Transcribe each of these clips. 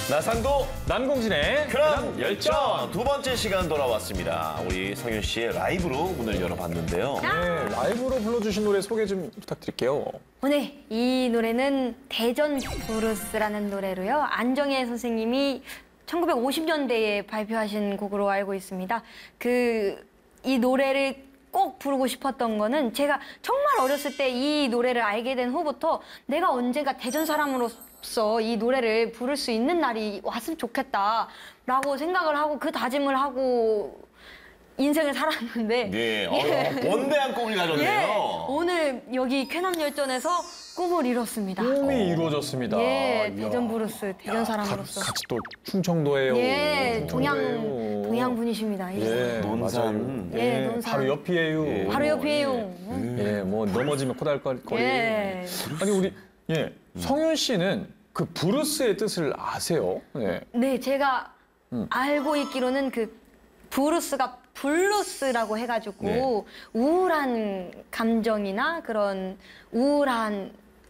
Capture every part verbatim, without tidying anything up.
나상도 남공진의 그럼 열정 두 번째 시간 돌아왔습니다. 우리 성윤 씨의 라이브로 문을 열어봤는데요. 네, 라이브로 불러주신 노래 소개 좀 부탁드릴게요. 오늘 이 노래는 대전 브루스라는 노래로요. 안정혜 선생님이 천구백오십 년대에 발표하신 곡으로 알고 있습니다. 그 이 노래를 꼭 부르고 싶었던 거는 제가 정말 어렸을 때 이 노래를 알게 된 후부터 내가 언젠가 대전 사람으로서 이 노래를 부를 수 있는 날이 왔으면 좋겠다라고 생각을 하고 그 다짐을 하고 인생을 살았는데 네, 어, 원대한 꿈을 가졌네요. 예, 오늘 여기 쾌남열전에서 꿈을 이뤘습니다. 꿈이 이루어졌습니다. 예, 이야. 대전 브루스, 대전 사람으로서. 같이 또 충청도예요. 예, 동양, 충청도예요. 동양 분이십니다. 예, 예, 논산. 맞아요. 예, 논산. 바로 옆이에요. 예. 바로 옆이에요. 예, 뭐 넘어지면 코달거리. 예. 아니 우리 예, 성윤 씨는 그 브루스의 뜻을 아세요? 네. 네, 제가 음. 알고 있기로는 그 브루스가 블루스라고 해가지고 네. 우울한 감정이나 그런 우울한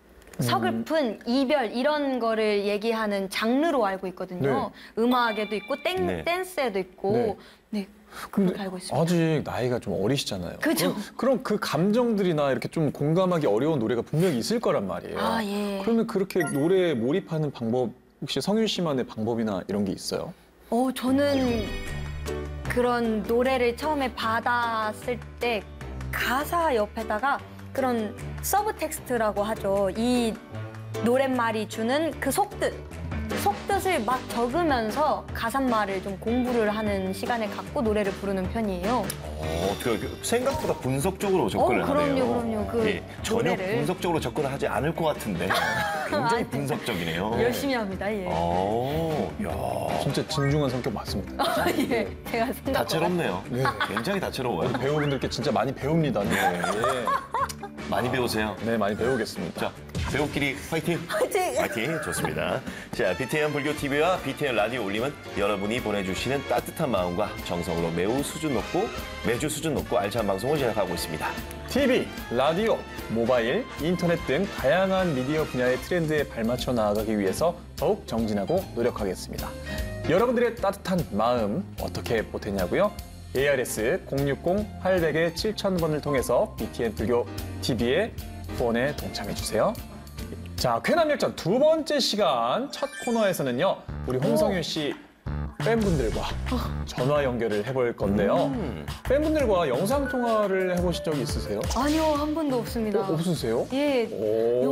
서글픈 이별 이런 거를 얘기하는 장르로 알고 있거든요. 음악에도 있고 땡, 네. 댄스에도 있고 네. 네, 근데 그렇게 알고 있습니다. 아직 나이가 좀 어리시잖아요. 그죠. 그럼, 그럼 그 감정들이나 이렇게 좀 공감하기 어려운 노래가 분명히 있을 거란 말이에요. 아, 예. 그러면 그렇게 노래에 몰입하는 방법, 혹시 성윤 씨만의 방법이나 이런 게 있어요? 어, 저는 그런 노래를 처음에 받았을 때 가사 옆에다가 그런 서브 텍스트라고 하죠. 이 노랫말이 주는 그 속뜻, 속뜻을 막 적으면서 가사말을 좀 공부를 하는 시간을 갖고 노래를 부르는 편이에요. 어, 그, 생각보다 분석적으로 접근을 어, 그럼요, 하네요. 그럼요. 그 예, 전혀 노래를. 분석적으로 접근을 하지 않을 것 같은데 굉장히 분석적이네요. 열심히 합니다, 예. 어, 야, 진짜 진중한 성격 맞습니다. 예, 제가 생각보다. 다채롭네요. 네. 굉장히 다채로워요. 배우분들께 진짜 많이 배웁니다. 네, 많이 배우세요. 네 많이 배우겠습니다. 자, 배우끼리 화이팅! 화이팅! 화이팅! 좋습니다. 자, 비티엔 불교티비와 비티엔 라디오 올림은 여러분이 보내주시는 따뜻한 마음과 정성으로 매우 수준 높고 매주 수준 높고 알찬 방송을 제작하고 있습니다. 티비, 라디오, 모바일, 인터넷 등 다양한 미디어 분야의 트렌드에 발맞춰 나아가기 위해서 더욱 정진하고 노력하겠습니다. 여러분들의 따뜻한 마음 어떻게 보태냐고요? 에이아르에스 공육공 팔백 칠천 번을 통해서 비티엔 불교 티비의 후원에 동참해주세요. 자, 쾌남열전 두 번째 시간 첫 코너에서는요, 우리 홍성윤 씨 팬분들과 전화 연결을 해볼 건데요. 음. 팬분들과 영상 통화를 해보신 적이 있으세요? 아니요, 한 번도 없습니다. 어, 없으세요? 예, 오.